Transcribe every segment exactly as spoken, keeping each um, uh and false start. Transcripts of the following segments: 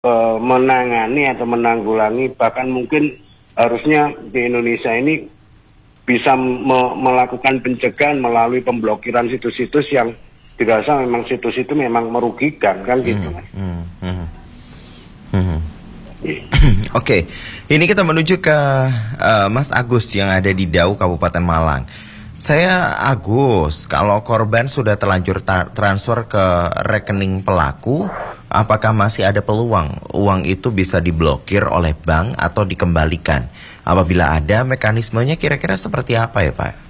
uh, menangani atau menanggulangi, bahkan mungkin harusnya di Indonesia ini bisa me melakukan pencegahan melalui pemblokiran situs-situs yang dirasa memang situs itu memang merugikan, kan gitu Mas. Hmm, hmm, hmm. Oke, okay. Ini kita menuju ke uh, Mas Agus yang ada di Dau, Kabupaten Malang. Saya Agus, kalau korban sudah terlanjur transfer ke rekening pelaku, apakah masih ada peluang uang itu bisa diblokir oleh bank atau dikembalikan? Apabila ada, mekanismenya kira-kira seperti apa ya Pak?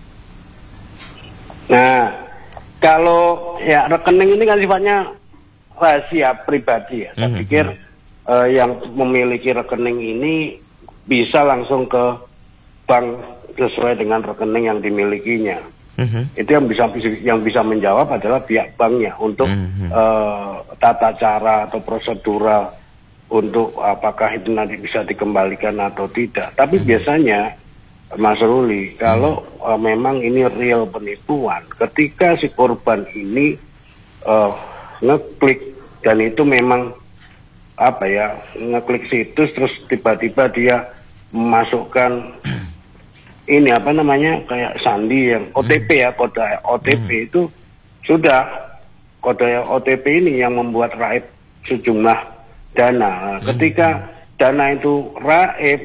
Nah, kalau ya rekening ini kan sifatnya rahasia pribadi ya. Saya mm-hmm. pikir uh, yang memiliki rekening ini bisa langsung ke bank sesuai dengan rekening yang dimilikinya. Mm-hmm. Itu yang bisa yang bisa menjawab adalah pihak banknya untuk mm-hmm. uh, tata cara atau prosedural untuk apakah itu nanti bisa dikembalikan atau tidak. Tapi mm-hmm. biasanya Mas Ruli, kalau mm-hmm. uh, memang ini real penipuan, ketika si korban ini uh, ngeklik dan itu memang apa ya, ngeklik situs terus tiba-tiba dia memasukkan ini apa namanya kayak sandi yang O T P ya, kode O T P hmm. itu sudah kode O T P ini yang membuat raib sejumlah dana. Nah, hmm. ketika dana itu raib,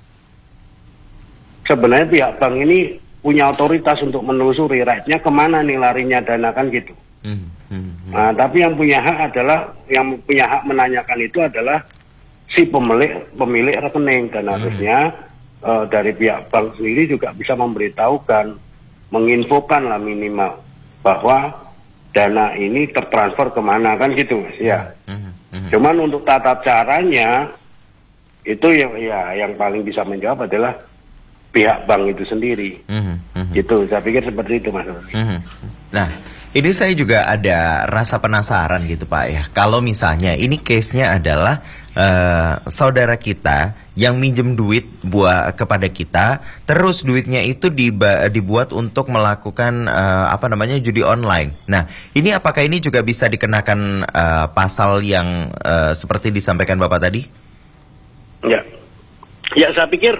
sebenarnya pihak bank ini punya otoritas untuk menelusuri raibnya kemana nih larinya dana, kan gitu. Hmm. Hmm. Nah, tapi yang punya hak adalah yang punya hak menanyakan itu adalah si pemilik pemilik rekening, dan harusnya hmm. Uh, dari pihak bank sendiri juga bisa memberitahukan, menginfokan lah minimal bahwa dana ini tertransfer kemana, kan gitu Mas ya. Mm -hmm. Cuman untuk tata caranya itu yang ya yang paling bisa menjawab adalah pihak bank itu sendiri. Mm -hmm. Gitu, saya pikir seperti itu Mas. Mm -hmm. Nah, ini saya juga ada rasa penasaran gitu Pak ya. Kalau misalnya ini case-nya adalah uh, saudara kita yang minjem duit buat kepada kita, terus duitnya itu diba, dibuat untuk melakukan uh, apa namanya judi online. Nah, ini apakah ini juga bisa dikenakan uh, pasal yang uh, seperti disampaikan Bapak tadi? Ya, ya saya pikir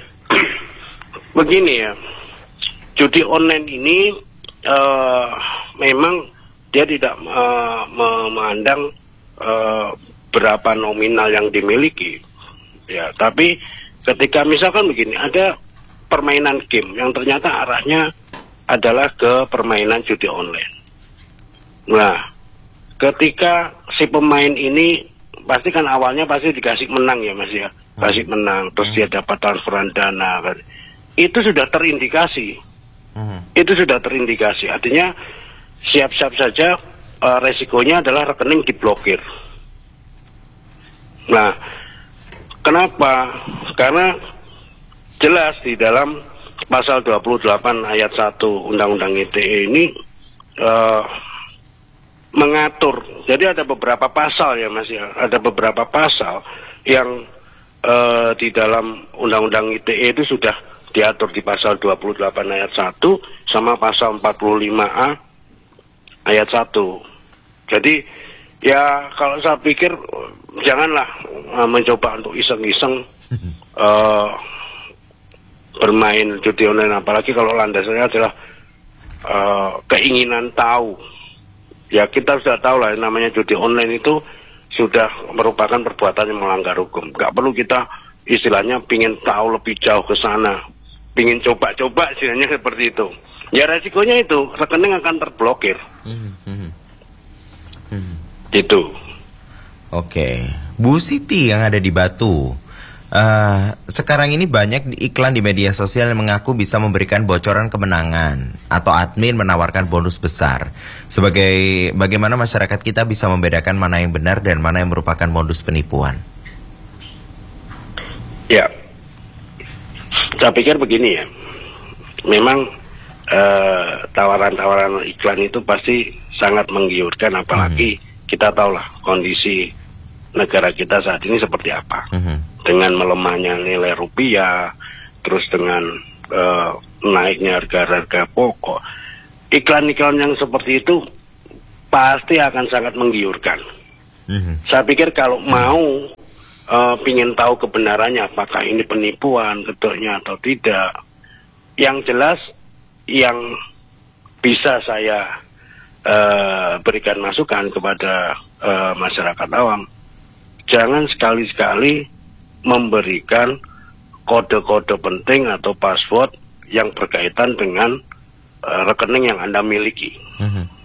begini ya, judi online ini uh, memang dia tidak uh, memandang uh, berapa nominal yang dimiliki. Ya, tapi ketika misalkan begini, ada permainan game yang ternyata arahnya adalah ke permainan judi online. Nah, ketika si pemain ini pasti kan awalnya pasti dikasih menang ya Mas ya, kasih menang, terus dia dapat transferan dana kan. Itu sudah terindikasi, hmm. itu sudah terindikasi. Artinya siap-siap saja uh, resikonya adalah rekening diblokir. Nah, kenapa? Karena jelas di dalam pasal dua puluh delapan ayat satu Undang-Undang I T E ini uh, mengatur. Jadi ada beberapa pasal ya Mas ya, ada beberapa pasal yang uh, di dalam Undang-Undang I T E itu sudah diatur di pasal dua puluh delapan ayat satu sama pasal empat puluh lima A ayat satu. Jadi ya kalau saya pikir janganlah uh, mencoba untuk iseng-iseng uh, bermain judi online, apalagi kalau landasannya adalah uh, keinginan tahu. Ya kita sudah tahu lah namanya judi online itu sudah merupakan perbuatan yang melanggar hukum. Gak perlu kita istilahnya pingin tahu lebih jauh ke sana, pingin coba-coba istilahnya seperti itu. Ya resikonya itu rekening akan terblokir. Hmm, hmm, hmm. Gitu. Oke, Bu Siti yang ada di Batu. Uh, sekarang ini banyak iklan di media sosial yang mengaku bisa memberikan bocoran kemenangan atau admin menawarkan bonus besar. Sebagai bagaimana masyarakat kita bisa membedakan mana yang benar dan mana yang merupakan modus penipuan? Ya, saya pikir begini ya. Memang uh, tawaran-tawaran iklan itu pasti sangat menggiurkan, apalagi hmm. kita tahulah kondisi negara kita saat ini seperti apa. Hmm. Dengan melemahnya nilai rupiah, terus dengan uh, naiknya harga-harga pokok, iklan-iklan yang seperti itu pasti akan sangat menggiurkan. Mm-hmm. Saya pikir kalau mau uh, pingin tahu kebenarannya apakah ini penipuan gedoknya atau tidak, yang jelas yang bisa saya uh, berikan masukan kepada uh, masyarakat awam, jangan sekali-sekali memberikan kode-kode penting atau password yang berkaitan dengan uh, rekening yang Anda miliki. Mm-hmm.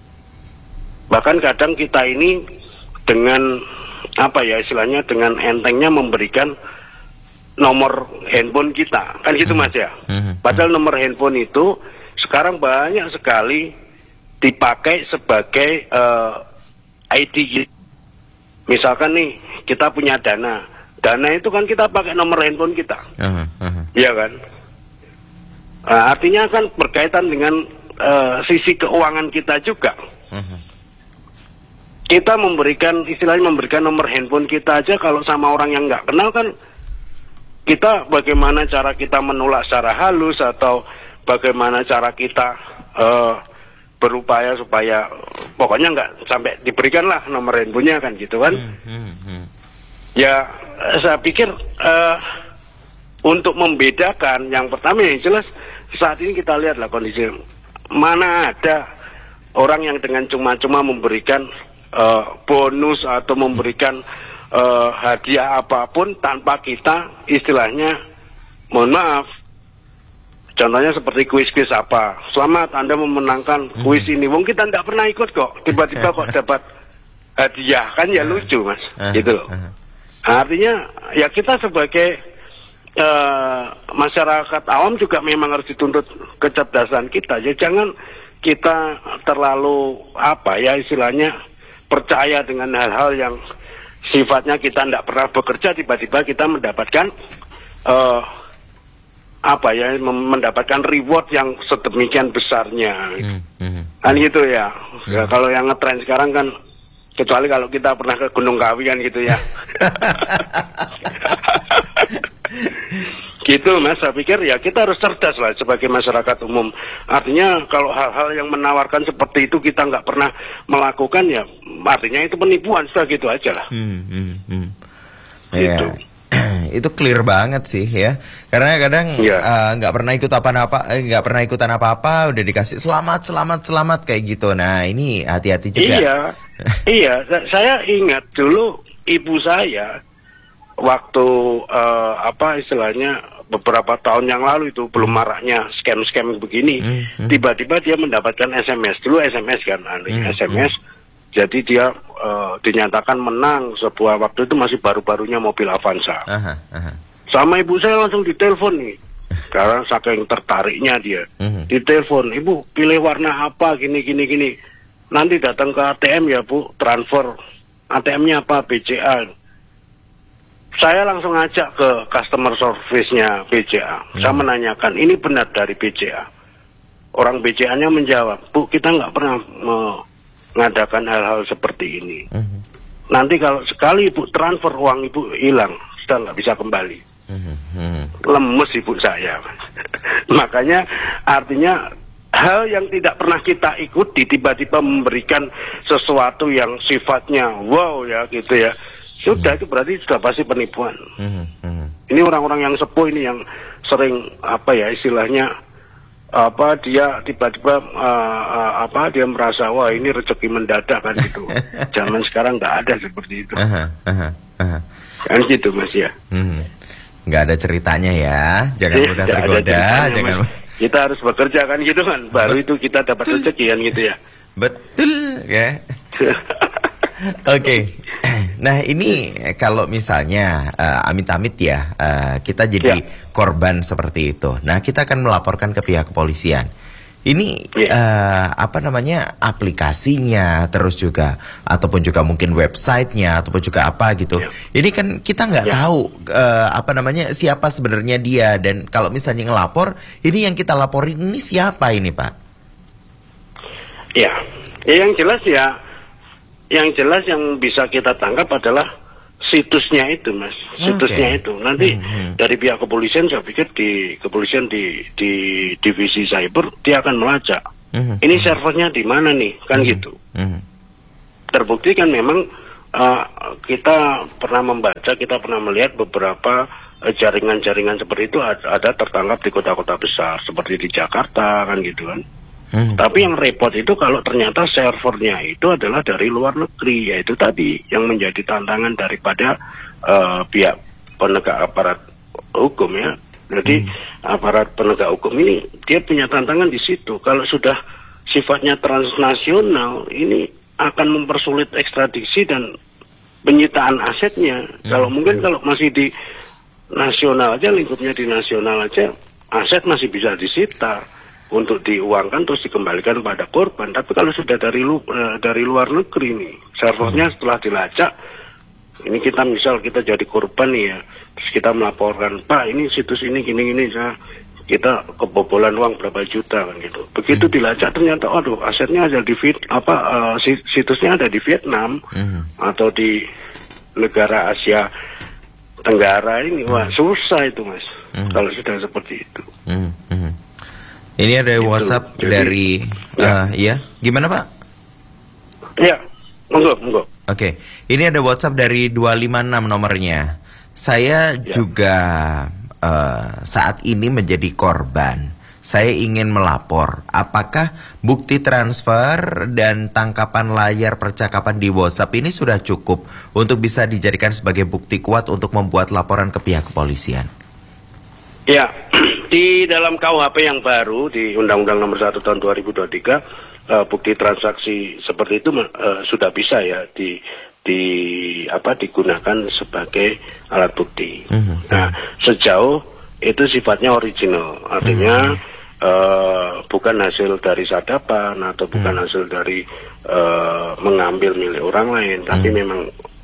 Bahkan kadang kita ini dengan apa ya istilahnya dengan entengnya memberikan nomor handphone kita, kan gitu Mas ya. Padahal nomor handphone itu sekarang banyak sekali dipakai sebagai uh, I D. Misalkan nih kita punya dana, dana itu kan kita pakai nomor handphone kita, uh-huh, uh-huh. Iya kan. Nah, artinya kan berkaitan dengan uh, sisi keuangan kita juga. Uh-huh. Kita memberikan, istilahnya memberikan nomor handphone kita aja kalau sama orang yang nggak kenal kan, kita bagaimana cara kita menolak secara halus atau bagaimana cara kita uh, berupaya supaya pokoknya nggak sampai diberikan lah nomor handphonenya kan gitu kan. Hmm, hmm, hmm. Ya saya pikir uh, untuk membedakan yang pertama yang jelas saat ini kita lihatlah kondisi mana ada orang yang dengan cuma-cuma memberikan Uh, bonus atau memberikan uh, hadiah apapun tanpa kita istilahnya, mohon maaf, contohnya seperti kuis-kuis apa, selamat Anda memenangkan kuis ini, wong kita tidak pernah ikut kok, tiba-tiba kok dapat hadiah, kan ya lucu Mas, gitu loh. Artinya ya kita sebagai uh, masyarakat awam juga memang harus dituntut kecerdasan kita, ya jangan kita terlalu apa ya istilahnya percaya dengan hal-hal yang sifatnya kita tidak pernah bekerja, tiba-tiba kita mendapatkan uh, apa ya mendapatkan reward yang sedemikian besarnya, hmm, hmm, kan gitu ya. Hmm. Ya kalau yang ngetren sekarang kan, kecuali kalau kita pernah ke Gunung Kawi kan gitu ya. Gitu Mas, saya pikir ya kita harus cerdas lah sebagai masyarakat umum. Artinya kalau hal-hal yang menawarkan seperti itu kita nggak pernah melakukan ya, artinya itu penipuan, sudah gitu aja lah. Hmm, hmm, hmm. Gitu. Ya, itu clear banget sih ya. Karena kadang nggak ya. uh, pernah ikut apa-apa, nggak pernah ikutan apa-apa, udah dikasih selamat, selamat, selamat kayak gitu. Nah ini hati-hati juga. Iya, iya. Saya ingat dulu ibu saya waktu uh, apa istilahnya beberapa tahun yang lalu itu belum maraknya scam-scam begini, hmm, hmm. tiba-tiba dia mendapatkan S M S, dulu S M S kan, hmm, S M S, hmm. jadi dia uh, dinyatakan menang sebuah, waktu itu masih baru-barunya mobil Avanza. Aha, aha. Sama ibu saya langsung ditelepon nih, karena saking tertariknya dia, hmm. ditelepon, ibu pilih warna apa, gini gini gini, nanti datang ke A T M ya bu, transfer, A T M-nya apa, B C A. Saya langsung ajak ke customer service-nya B C A. Hmm. Saya menanyakan, ini benar dari B C A? Orang B C A-nya menjawab, Bu, kita nggak pernah mengadakan hal-hal seperti ini. Hmm. Nanti kalau sekali Ibu transfer uang Ibu hilang, sudah nggak bisa kembali. Hmm. Lemes Ibu saya. Makanya artinya hal yang tidak pernah kita ikuti tiba-tiba memberikan sesuatu yang sifatnya wow ya gitu ya. Sudah, itu berarti sudah pasti penipuan. Mm-hmm. Ini orang-orang yang sepuh ini yang sering apa ya istilahnya apa dia tiba-tiba uh, uh, apa dia merasa wah ini rezeki mendadak kan gitu. Zaman sekarang nggak ada seperti itu. Uh-huh, uh-huh, uh-huh. Kan gitu Mas ya. Mm-hmm. Nggak ada ceritanya ya. Jangan mudah tergoda. Jangan. Kita harus bekerja kan gitu kan. Baru itu kita dapat rezeki kan gitu ya. Betul ya. Oke, okay. Nah ini kalau misalnya uh, amit-amit ya uh, kita jadi ya. korban seperti itu, nah kita akan melaporkan ke pihak kepolisian. Ini ya. uh, apa namanya aplikasinya, terus juga ataupun juga mungkin websitenya ataupun juga apa gitu. Ya. Ini kan kita nggak ya. tahu uh, apa namanya siapa sebenarnya dia, dan kalau misalnya ngelapor, ini yang kita laporin ini siapa ini Pak? Ya, yang jelas ya. Yang jelas yang bisa kita tangkap adalah situsnya itu Mas, situsnya okay. itu. Nanti mm-hmm. dari pihak kepolisian saya pikir di kepolisian di di divisi cyber dia akan melacak. Mm-hmm. Ini servernya di mana nih, kan mm-hmm. gitu. Mm-hmm. Terbukti kan memang uh, kita pernah membaca, kita pernah melihat beberapa uh, jaringan-jaringan seperti itu ada, ada tertangkap di kota-kota besar seperti di Jakarta kan gitu kan. Hmm. Tapi yang repot itu kalau ternyata servernya itu adalah dari luar negeri, yaitu tadi yang menjadi tantangan daripada uh, pihak penegak aparat hukum ya. Jadi hmm. aparat penegak hukum ini dia punya tantangan di situ. Kalau sudah sifatnya transnasional, ini akan mempersulit ekstradisi dan penyitaan asetnya. Hmm. Kalau mungkin kalau masih di nasional aja, lingkupnya di nasional aja, aset masih bisa disita untuk diuangkan terus dikembalikan pada korban. Tapi kalau sudah dari lu, uh, dari luar negeri nih, servernya setelah dilacak, ini kita misal kita jadi korban nih ya, terus kita melaporkan, Pak ini situs ini gini-gini, saya kita kebobolan uang berapa juta kan gitu. Begitu dilacak ternyata, aduh asetnya ada di Viet, apa uh, situsnya ada di Vietnam hmm. atau di negara Asia Tenggara ini, hmm. wah susah itu mas, hmm. kalau sudah seperti itu. Hmm. Hmm. Ini ada gitu. WhatsApp jadi, dari, ya. Uh, ya, gimana Pak? Ya, monggo, monggo. Oke, okay. Ini ada WhatsApp dari dua lima enam nomornya. Saya ya. juga uh, saat ini menjadi korban. Saya ingin melapor. Apakah bukti transfer dan tangkapan layar percakapan di WhatsApp ini sudah cukup untuk bisa dijadikan sebagai bukti kuat untuk membuat laporan ke pihak kepolisian? Ya, di dalam K U H P yang baru di Undang-Undang Nomor satu Tahun dua ribu dua puluh tiga, uh, bukti transaksi seperti itu uh, sudah bisa ya di di apa digunakan sebagai alat bukti. Mm-hmm. Nah, sejauh itu sifatnya original, artinya mm-hmm. uh, bukan hasil dari sadapan atau bukan mm-hmm. hasil dari uh, mengambil milik orang lain, mm-hmm. tapi memang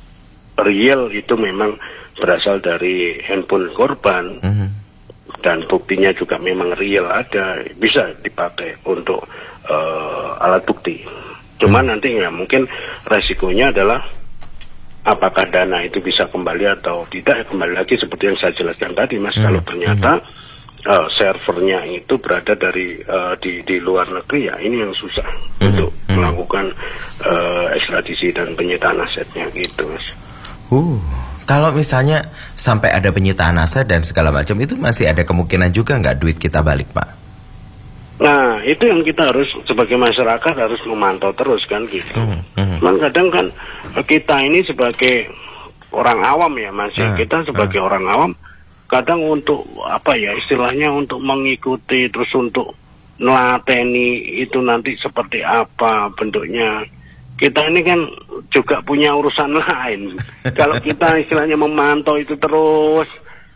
real itu memang berasal dari handphone korban. Mm-hmm. Dan buktinya juga memang real ada, bisa dipakai untuk uh, alat bukti. Cuman hmm. nanti ya mungkin resikonya adalah apakah dana itu bisa kembali atau tidak. Kembali lagi seperti yang saya jelaskan tadi mas, hmm. kalau ternyata hmm. uh, servernya itu berada dari uh, di di luar negeri, ya ini yang susah hmm. untuk hmm. melakukan uh, ekstradisi dan penyitaan asetnya gitu mas. Uh. Kalau misalnya sampai ada penyitaan aset dan segala macam, itu masih ada kemungkinan juga nggak duit kita balik, Pak? Nah, itu yang kita harus sebagai masyarakat harus memantau terus kan gitu. Hmm, hmm. Cuman kadang kan kita ini sebagai orang awam ya, masih hmm, kita sebagai hmm. orang awam, kadang untuk apa ya istilahnya untuk mengikuti terus untuk melateni itu nanti seperti apa bentuknya. Kita ini kan juga punya urusan lain. Kalau kita istilahnya memantau itu terus,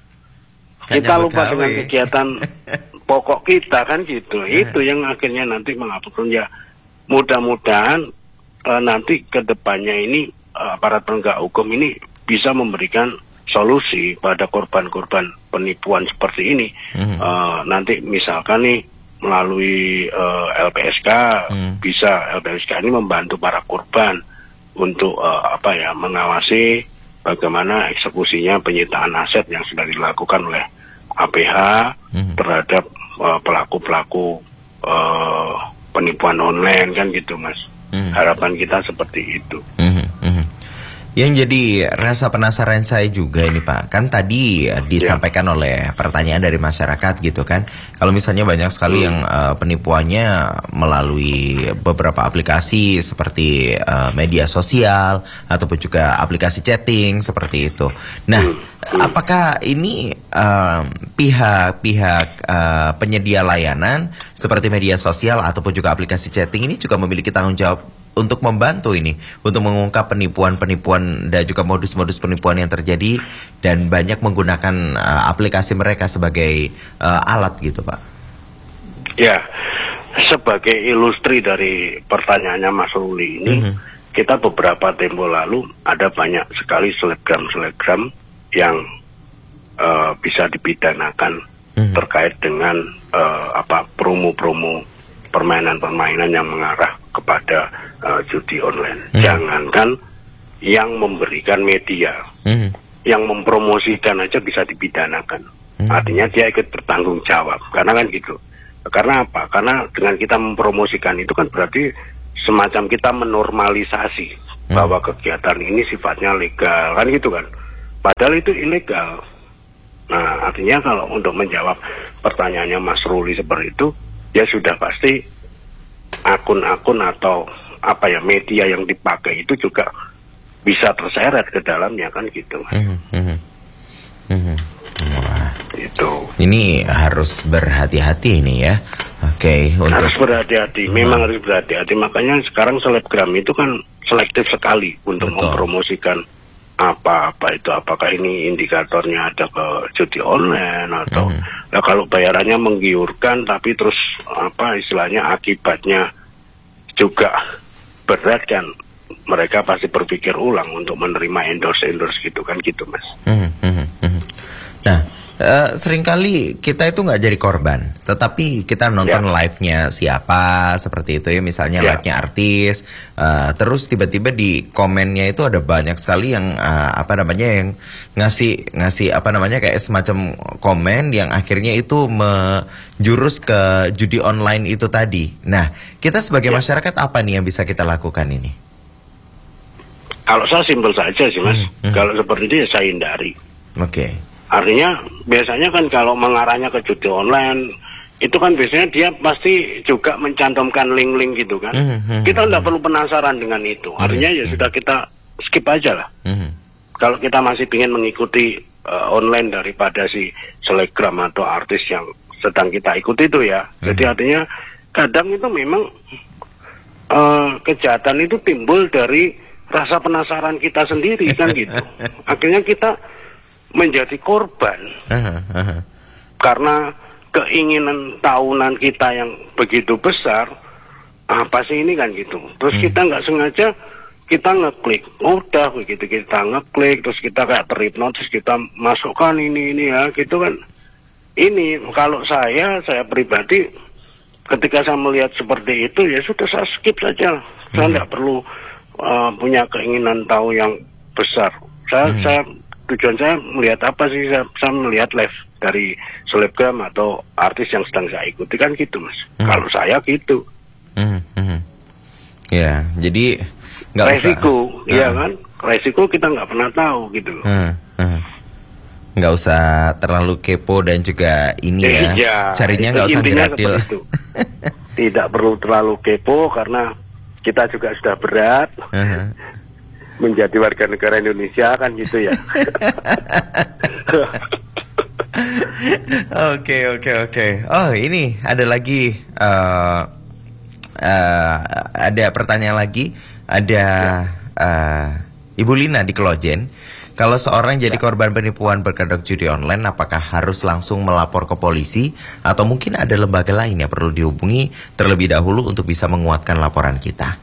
Kanya kita lupa bekawe. Dengan kegiatan pokok kita kan gitu. Itu yang akhirnya nanti menghapuskan ya. Mudah-mudahan uh, nanti ke depannya ini uh, aparat penegak hukum ini bisa memberikan solusi pada korban-korban penipuan seperti ini. Hmm. Uh, nanti misalkan nih melalui uh, L P S K hmm. bisa L P S K ini membantu para korban untuk uh, apa ya mengawasi bagaimana eksekusinya penyitaan aset yang sudah dilakukan oleh A P H hmm. terhadap uh, pelaku-pelaku uh, penipuan online kan gitu mas. Hmm. Harapan kita seperti itu. Hmm. Hmm. Yang jadi rasa penasaran saya juga ini Pak, kan tadi disampaikan yeah. oleh pertanyaan dari masyarakat gitu kan, kalau misalnya banyak sekali mm. yang uh, penipuannya melalui beberapa aplikasi seperti uh, media sosial ataupun juga aplikasi chatting seperti itu. Nah, mm. apakah ini uh, pihak-pihak uh, penyedia layanan seperti media sosial ataupun juga aplikasi chatting ini juga memiliki tanggung jawab untuk membantu ini, untuk mengungkap penipuan-penipuan dan juga modus-modus penipuan yang terjadi dan banyak menggunakan uh, aplikasi mereka sebagai uh, alat gitu Pak? Ya, sebagai ilustri dari pertanyaannya Mas Ruli ini, mm-hmm. kita beberapa tempo lalu ada banyak sekali selebgram-selebgram yang uh, bisa dipidanakan mm-hmm. terkait dengan uh, apa promo-promo permainan-permainan yang mengarah kepada uh, judi online. Hmm. Jangankan yang memberikan media, hmm. yang mempromosikan aja bisa dipidanakan. Hmm. Artinya dia ikut bertanggung jawab. Karena kan gitu. Karena apa? Karena dengan kita mempromosikan itu kan berarti semacam kita menormalisasi hmm. bahwa kegiatan ini sifatnya legal, kan gitu kan. Padahal itu ilegal. Nah, artinya kalau untuk menjawab pertanyaannya Mas Ruli seperti itu, ya sudah pasti akun-akun atau apa ya media yang dipakai itu juga bisa terseret ke dalamnya, kan gitu Mas. Hmm. Hmm. Hmm. Wah. Itu. Ini harus berhati-hati ini ya. Oke, okay, untuk... harus berhati-hati. Memang hmm. harus berhati-hati. Makanya sekarang selebgram itu kan selektif sekali untuk Betul. mempromosikan apa-apa itu. Apakah ini indikatornya ada ke judi online atau hmm. ya kalau bayarannya menggiurkan tapi terus apa istilahnya akibatnya juga berat, kan mereka pasti berpikir ulang untuk menerima endorse-endorse gitu, kan gitu Mas. Hmm. Hmm. Hmm. Nah, Uh, seringkali kita itu nggak jadi korban, tetapi kita nonton yeah. live-nya siapa seperti itu ya, misalnya yeah. live-nya artis, uh, terus tiba-tiba di komennya itu ada banyak sekali yang uh, apa namanya yang ngasih ngasih apa namanya kayak semacam komen yang akhirnya itu menjurus ke judi online itu tadi. Nah, kita sebagai yeah. masyarakat apa nih yang bisa kita lakukan ini? Kalau saya simpel saja sih Mas, hmm. Hmm. kalau seperti itu ya saya hindari. Oke. Okay. Artinya biasanya kan kalau mengarahnya ke judi online itu kan biasanya dia pasti juga mencantumkan link-link gitu kan. Mm-hmm. Kita tidak perlu penasaran dengan itu. Artinya mm-hmm. ya sudah kita skip aja lah. Mm-hmm. Kalau kita masih ingin mengikuti uh, online daripada si selebgram atau artis yang sedang kita ikuti itu ya. Mm-hmm. Jadi artinya kadang itu memang uh, kejahatan itu timbul dari rasa penasaran kita sendiri kan gitu. Akhirnya kita menjadi korban uh-huh, uh-huh. karena keinginan tahunan kita yang begitu besar, apa sih ini kan gitu. Terus hmm. kita nggak sengaja kita ngeklik, udah begitu kita ngeklik, terus kita kayak terhipnotis, kita masukkan ini ini ya gitu kan. Ini kalau saya saya pribadi ketika saya melihat seperti itu ya sudah saya skip saja. Hmm. Saya nggak perlu uh, punya keinginan tahu yang besar. Saya hmm. saya tujuan saya melihat apa sih, saya, saya melihat live dari selebgram atau artis yang sedang saya ikuti kan gitu Mas. Hmm. Kalau saya gitu. Hmm. Hmm. Ya, jadi nggak resiko, usah. Iya hmm. kan? Resiko kita nggak pernah tahu gitu. Hmm. Hmm. Nggak usah terlalu kepo dan juga ini ya, ya carinya nggak usah geradil. Tidak perlu terlalu kepo karena kita juga sudah berat. Uh-huh. Menjadi warga negara Indonesia kan gitu ya. Oke oke oke. Oh ini ada lagi uh, uh, ada pertanyaan lagi. Ada uh, Ibu Lina di Kelojen. Kalau seorang jadi korban penipuan berkedok judi online, apakah harus langsung melapor ke polisi atau mungkin ada lembaga lain yang perlu dihubungi terlebih dahulu untuk bisa menguatkan laporan kita?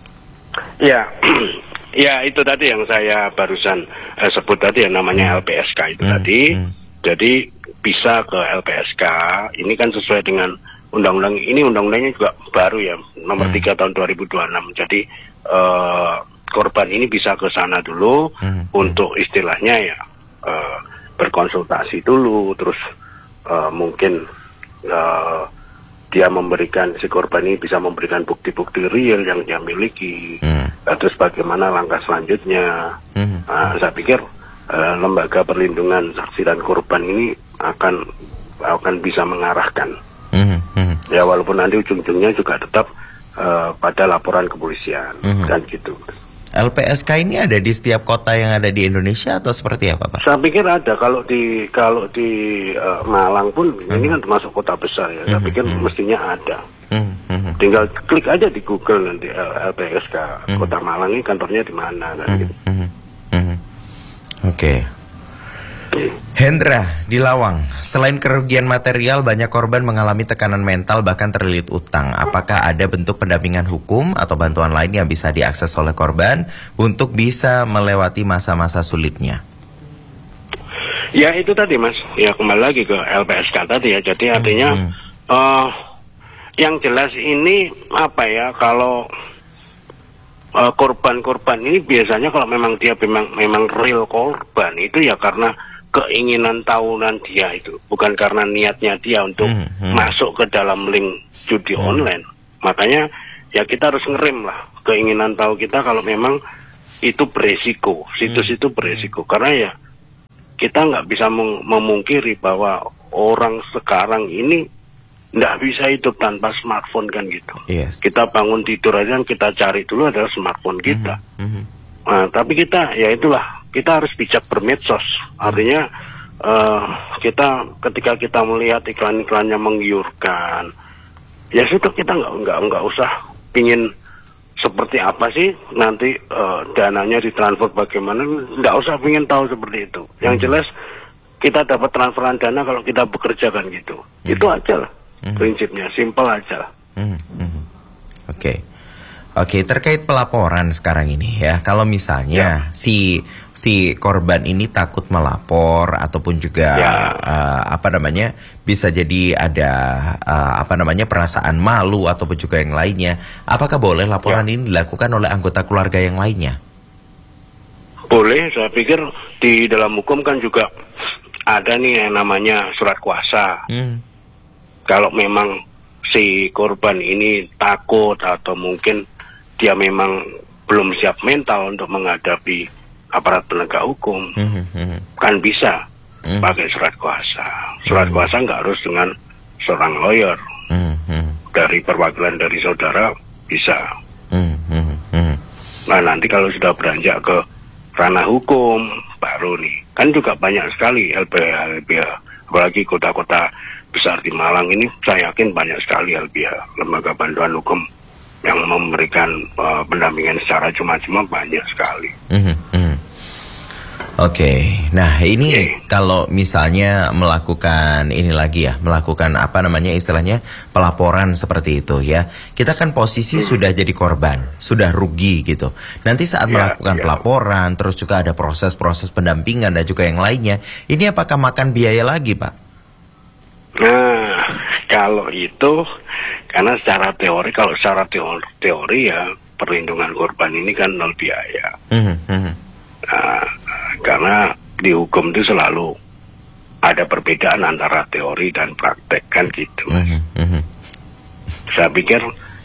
Ya. Ya itu tadi yang saya barusan eh, sebut tadi yang namanya L P S K itu hmm. tadi. Hmm. Jadi bisa ke L P S K. Ini kan sesuai dengan undang-undang ini, undang-undangnya juga baru ya, nomor hmm. tiga tahun dua ribu dua puluh enam. Jadi eh, korban ini bisa ke sana dulu hmm. untuk istilahnya ya eh, berkonsultasi dulu, terus eh, mungkin eh, dia memberikan, si korban ini bisa memberikan bukti-bukti real yang dia miliki. Hmm. Terus bagaimana langkah selanjutnya? Hmm. Nah, saya pikir uh, lembaga perlindungan saksi dan korban ini akan akan bisa mengarahkan. Hmm. Hmm. Ya walaupun nanti ujung-ujungnya juga tetap uh, pada laporan kepolisian hmm. kan gitu. L P S K ini ada di setiap kota yang ada di Indonesia atau seperti apa, Pak? Saya pikir ada. Kalau di kalau di uh, Malang pun hmm. ini kan termasuk kota besar ya. Saya hmm. pikir hmm. mestinya ada. Hmm. Hmm. Tinggal klik aja di Google nanti L P S K hmm. Kota Malang ini kantornya di mana kan hmm. gitu. Hmm. Hmm. Oke. Okay. Hendra di Lawang, selain kerugian material, banyak korban mengalami tekanan mental bahkan terlilit utang. Apakah ada bentuk pendampingan hukum atau bantuan lain yang bisa diakses oleh korban untuk bisa melewati masa-masa sulitnya? Ya itu tadi Mas, ya kembali lagi ke L P S K tadi ya. Jadi artinya hmm. uh, yang jelas ini apa ya, kalau uh, korban-korban ini biasanya kalau memang dia memang memang real korban itu ya karena keinginan tahunan dia itu, bukan karena niatnya dia untuk hmm, hmm. masuk ke dalam link judi hmm. online. Makanya ya kita harus ngerem lah keinginan tahu kita kalau memang itu beresiko, situs Hmm. itu beresiko karena ya kita nggak bisa mem- memungkiri bahwa orang sekarang ini nggak bisa hidup tanpa smartphone kan gitu. Yes. Kita bangun tidur aja yang kita cari dulu adalah smartphone kita. Mhm. Nah, tapi kita ya itulah kita harus bijak bermedsos. Artinya eh, kita ketika kita melihat iklan-iklan yang menggiurkan, ya sudah kita nggak nggak nggak usah pingin seperti apa sih nanti uh, dananya ditransfer bagaimana, nggak usah pengen tahu seperti itu. Yang Hmm. jelas kita dapat transferan dana kalau kita bekerja kan gitu. Hmm. Itu aja lah Hmm. prinsipnya, simple aja lah. Mhm, mhm. Oke, oke terkait pelaporan sekarang ini ya, kalau misalnya si si korban ini takut melapor ataupun juga Ya. eh, apa namanya bisa jadi ada eh, apa namanya perasaan malu ataupun juga yang lainnya, apakah boleh laporan Ya. ini dilakukan oleh anggota keluarga yang lainnya? Boleh, saya pikir di dalam hukum kan juga ada nih yang namanya surat kuasa. Hmm. Kalau memang si korban ini takut atau mungkin dia memang belum siap mental untuk menghadapi aparat penegak hukum, Mhm, mhm. kan bisa Hmm. pakai surat kuasa. Surat Hmm. kuasa nggak harus dengan seorang lawyer. Mhm, mhm. Dari perwakilan dari saudara bisa. Mhm, mhm, mhm. Nah nanti kalau sudah beranjak ke ranah hukum, baru nih. Kan juga banyak sekali L P H, L P H. Apalagi kota-kota besar di Malang ini, saya yakin banyak sekali L P H, lembaga bantuan hukum yang memberikan uh, pendampingan secara cuma-cuma banyak sekali. Mhm, mhm. Oke, nah ini Oke. kalau misalnya melakukan ini lagi ya, melakukan apa namanya istilahnya pelaporan seperti itu ya, kita kan posisi Hmm. sudah jadi korban, sudah rugi gitu. Nanti saat Ya, melakukan ya. pelaporan, terus juga ada proses-proses pendampingan dan juga yang lainnya, ini apakah makan biaya lagi, Pak? Nah, kalau itu, karena secara teori, kalau secara teori, teori ya, perlindungan korban ini kan nol biaya. Mhm, mhm. Nah, karena di hukum itu selalu ada perbedaan antara teori dan praktek kan gitu. Mhm, mhm. Saya pikir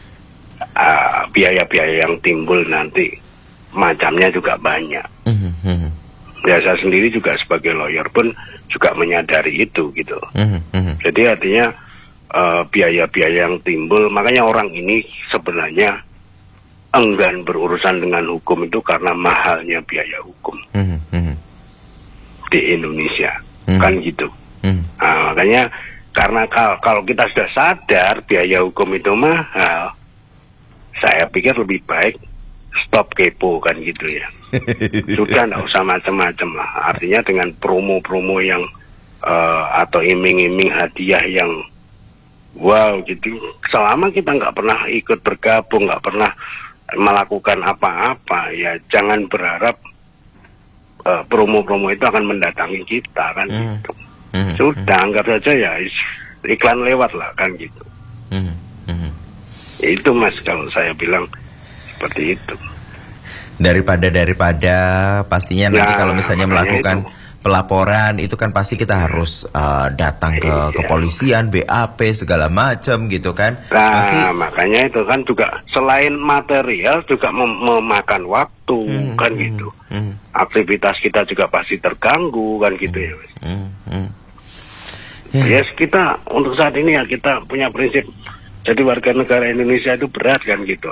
ah, biaya-biaya yang timbul nanti macamnya juga banyak. Mhm, mhm. Ya saya sendiri juga sebagai lawyer pun juga menyadari itu gitu. Mhm, mhm. Jadi artinya eh, biaya-biaya yang timbul, makanya orang ini sebenarnya enggan berurusan dengan hukum itu karena mahalnya biaya hukum Mhm, mhm. di Indonesia, Hmm. kan gitu. Mhm. Nah, makanya karena kalau, kalau kita sudah sadar biaya hukum itu mahal, saya pikir lebih baik stop kepo kan gitu ya. Sudah nggak usah macam-macam lah. Artinya dengan promo-promo yang eh, atau iming-iming hadiah yang wow gitu. Selama kita nggak pernah ikut bergabung, nggak pernah melakukan apa-apa, ya jangan berharap uh, promo-promo itu akan mendatangi kita kan Hmm. gitu. Mhm, Sudah anggap saja ya is- iklan lewat lah kan gitu. mhm, mhm. Itu mas kalau saya bilang seperti itu. Daripada daripada pastinya nanti Nah, kalau misalnya makanya melakukan itu. pelaporan itu kan pasti kita harus uh, datang ke Iya. kepolisian, B A P segala macam gitu kan. Nah Pasti makanya itu kan juga selain material juga mem- memakan waktu Hmm, kan hmm, gitu. hmm, Aktivitas kita juga pasti terganggu kan gitu ya. Mas. hmm, hmm. Yes, kita untuk saat ini ya kita punya prinsip jadi warga negara Indonesia itu berat kan gitu.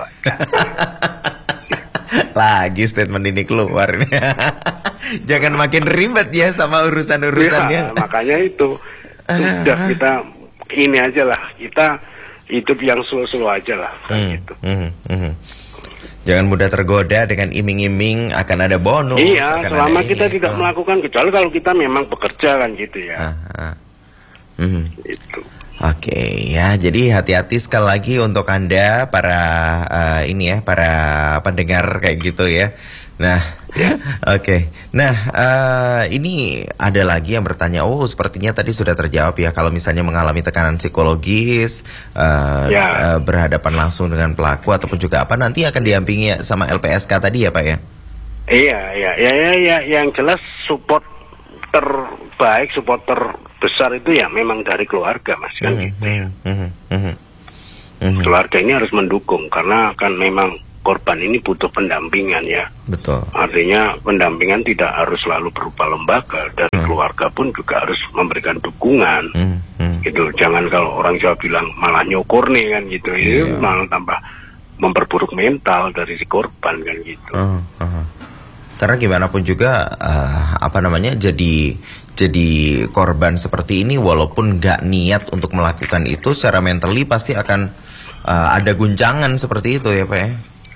Lagi statement ini keluar. Jangan makin ribet ya sama urusan-urusannya. Ya, makanya itu sudah kita ini aja lah, kita hidup yang slow-slow aja lah kan Hmm, gitu. hmm, hmm. Jangan mudah tergoda dengan iming-iming akan ada bonus. Iya, akan selama ada kita ini, tidak itu. melakukan, kecuali kalau kita memang bekerja kan gitu ya. Ah, ah. Hmm. Itu. Oke ya, jadi hati-hati sekali lagi untuk Anda para eh, ini ya, para pendengar kayak gitu ya. Nah, oke. Nah, eh, ini ada lagi yang bertanya, oh sepertinya tadi sudah terjawab ya, kalau misalnya mengalami tekanan psikologis, eh, Ya. eh, berhadapan langsung dengan pelaku ataupun juga apa, nanti akan didampingi sama L P S K tadi ya Pak ya? Iya, iya, ya, ya, ya, yang jelas support terbaik, support terbesar itu ya memang dari keluarga, Mas, kan Hmm, gitu ya. hmm, hmm, hmm, hmm. Keluarga ini harus mendukung karena kan memang korban ini butuh pendampingan ya. Betul. Artinya pendampingan tidak harus selalu berupa lembaga, dari hmm. keluarga pun juga harus memberikan dukungan. Hmm. Hmm. Gitu. Jangan kalau orang Jawa bilang malah nyukur nih kan gitu, yeah. Ini malah tambah memperburuk mental dari si korban kan gitu. Uh, uh. Karena gimana pun juga uh, apa namanya jadi jadi korban seperti ini walaupun nggak niat untuk melakukan itu, secara mentally pasti akan uh, ada guncangan seperti itu ya Pak ya?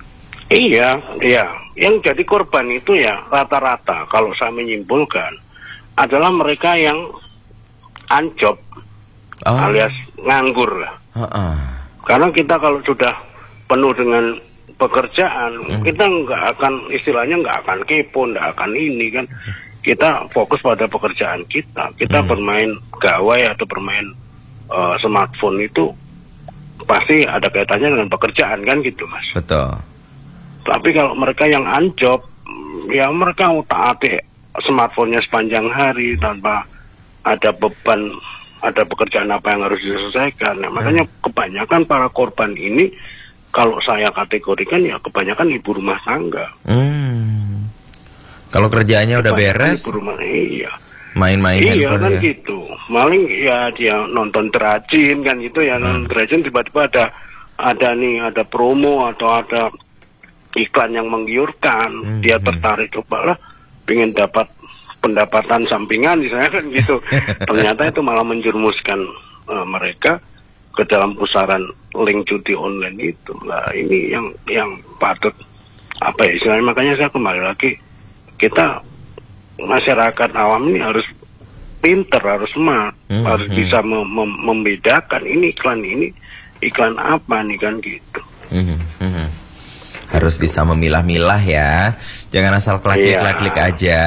Iya, iya. Yang jadi korban itu ya rata-rata kalau saya menyimpulkan adalah mereka yang anjob oh. alias nganggur lah. Uh -uh. Karena kita kalau sudah penuh dengan pekerjaan, hmm. kita nggak akan, istilahnya nggak akan kepo, nggak akan ini kan. Kita fokus pada pekerjaan kita. Kita hmm. bermain gawai atau bermain uh, smartphone itu pasti ada kaitannya dengan pekerjaan kan gitu Mas. Betul. Tapi kalau mereka yang anjob, ya mereka utak-atik smartphone-nya sepanjang hari tanpa ada beban, ada pekerjaan apa yang harus diselesaikan. Nah, makanya hmm. kebanyakan para korban ini, kalau saya kategorikan ya kebanyakan ibu rumah tangga. Hmm. Kalau kerjaannya udah beres, ibu rumah, iya. main-main iya kan ya. gitu. Maling ya dia nonton terajin kan gitu ya, hmm. nonton terajin tiba-tiba ada ada nih ada promo atau ada iklan yang menggiurkan, hmm. dia tertarik, coba lah pengen dapat pendapatan sampingan misalnya kan gitu. Ternyata itu malah menjerumuskan uh, mereka ke dalam pusaran link judi online itu. Lah ini yang yang patut apa ya istilahnya, makanya saya kembali lagi, kita masyarakat awam ini harus pinter, harus smart, hmm, harus hmm. bisa mem mem membedakan ini iklan ini iklan apa nih kan gitu. Hmm, hmm. Harus bisa memilah-milah ya, jangan asal klik-klik yeah. aja.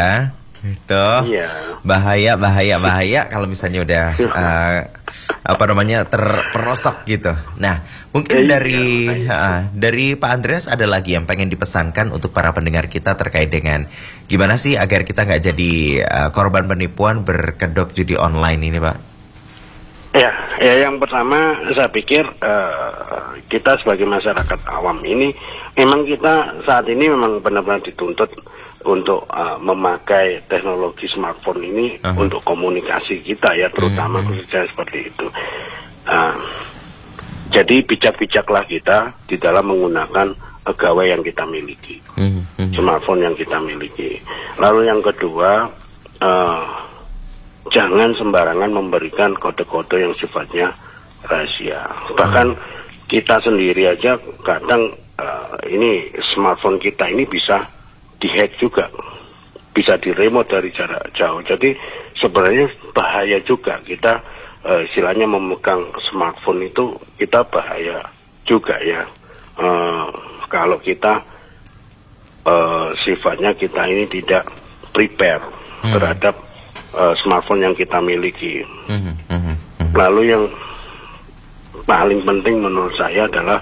Itu iya. bahaya bahaya bahaya kalau misalnya udah uh, apa namanya terperosok gitu. Nah mungkin iya, dari iya. uh, dari Pak Andreas ada lagi yang pengen dipesankan untuk para pendengar kita terkait dengan gimana sih agar kita nggak jadi uh, korban penipuan berkedok judi online ini Pak? Ya, ya yang pertama saya pikir uh, kita sebagai masyarakat awam ini memang kita saat ini memang benar-benar dituntut untuk uh, memakai teknologi smartphone ini uh-huh. untuk komunikasi kita ya, terutama uh-huh. khususnya seperti itu. Uh, jadi bijak-bijaklah kita di dalam menggunakan uh, gawai yang kita miliki, uh-huh. smartphone yang kita miliki. Lalu yang kedua, uh, jangan sembarangan memberikan kode-kode yang sifatnya rahasia. Bahkan uh-huh. kita sendiri aja kadang uh, ini smartphone kita ini bisa dihack juga, bisa diremote dari jarak jauh. Jadi sebenarnya bahaya juga kita uh, istilahnya memegang smartphone itu, kita bahaya juga ya uh, kalau kita uh, sifatnya kita ini tidak prepare hmm. terhadap uh, smartphone yang kita miliki. Hmm. Hmm. Hmm. Lalu yang paling penting menurut saya adalah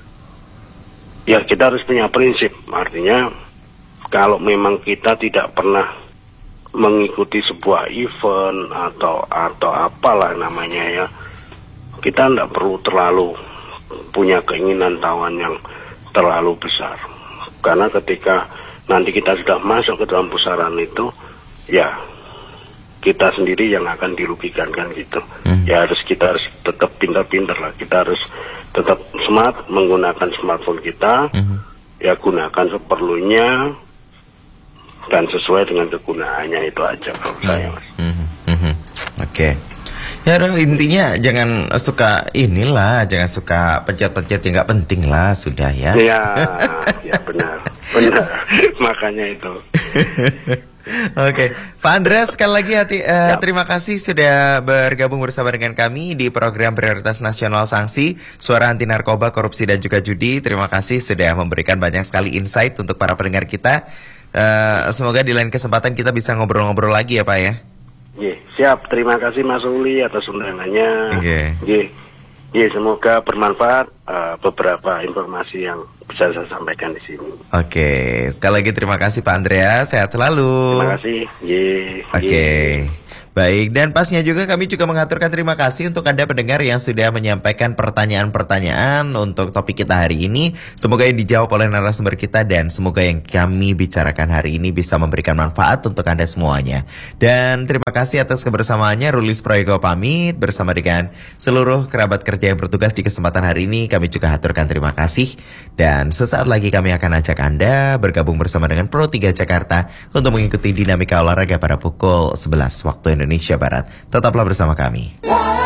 ya kita harus punya prinsip, artinya kalau memang kita tidak pernah mengikuti sebuah event atau atau apalah namanya ya, kita tidak perlu terlalu punya keinginan tahuan yang terlalu besar. Karena ketika nanti kita sudah masuk ke dalam pusaran itu, ya kita sendiri yang akan dirugikan kan gitu. Hmm. Ya harus kita harus tetap pintar-pintar lah, kita harus tetap smart menggunakan smartphone kita, hmm. ya gunakan seperlunya dan sesuai dengan kegunaannya, itu aja kalau hmm. saya Mas. Hmm. Hmm. Oke. Okay. Ya intinya jangan suka inilah, jangan suka pencet-pencet yang nggak penting lah, sudah ya. Ya, ya benar, benar. Makanya itu. Oke, Pak Andreas sekali lagi hati, uh, terima kasih sudah bergabung bersama dengan kami di program Prioritas Nasional Sanksi Suara Anti Narkoba, Korupsi dan juga Judi. Terima kasih sudah memberikan banyak sekali insight untuk para pendengar kita. Uh, semoga di lain kesempatan kita bisa ngobrol-ngobrol lagi ya Pak ya. Ye, siap, terima kasih Mas Uli atas undangannya. Okay. Ye, ye, semoga bermanfaat uh, beberapa informasi yang bisa saya sampaikan di sini. Oke, okay. Sekali lagi terima kasih Pak Andreas, sehat selalu. Terima kasih. Ye. Oke. Okay. Baik, dan pasnya juga kami juga mengaturkan terima kasih untuk Anda pendengar yang sudah menyampaikan pertanyaan-pertanyaan untuk topik kita hari ini. Semoga yang dijawab oleh narasumber kita dan semoga yang kami bicarakan hari ini bisa memberikan manfaat untuk Anda semuanya. Dan terima kasih atas kebersamaannya. Rulis Proyeko pamit bersama dengan seluruh kerabat kerja yang bertugas di kesempatan hari ini. Kami juga aturkan terima kasih. Dan sesaat lagi kami akan ajak Anda bergabung bersama dengan Pro tiga Jakarta untuk mengikuti dinamika olahraga pada pukul sebelas waktu Indonesia Barat. Tetaplah bersama kami.